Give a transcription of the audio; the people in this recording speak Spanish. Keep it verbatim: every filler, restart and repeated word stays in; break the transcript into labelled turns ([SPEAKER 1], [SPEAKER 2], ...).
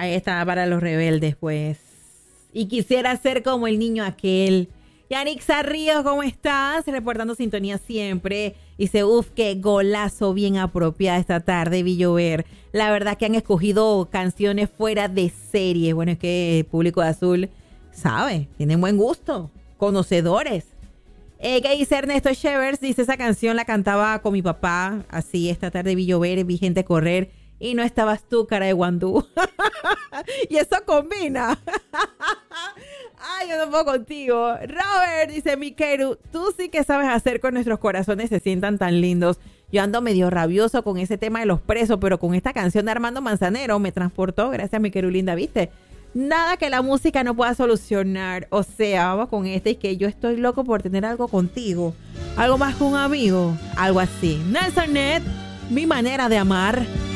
[SPEAKER 1] Ahí está para los rebeldes, pues. Y quisiera ser como el niño aquel. Yanixa Ríos, ¿cómo estás? Reportando sintonía siempre. Dice, uff, qué golazo bien apropiada esta tarde, vi llover. La verdad que han escogido canciones fuera de serie. Bueno, es que el público de Azul sabe, tienen buen gusto, conocedores. Eh, ¿Qué dice Ernesto Shevers? Dice, esa canción la cantaba con mi papá. Así, esta tarde vi llover, vi gente correr. Y no estabas tú, cara de guandú. Y eso combina. Ay, yo no puedo contigo. Robert dice, Mikeru, tú sí que sabes hacer con nuestros corazones se sientan tan lindos. Yo ando medio rabioso con ese tema de los presos, pero con esta canción de Armando Manzanero me transportó. Gracias, Mikeru linda, ¿viste? Nada que la música no pueda solucionar. O sea, vamos con este y que yo estoy loco por tener algo contigo. Algo más que un amigo. Algo así. Nelson Net, mi manera de amar.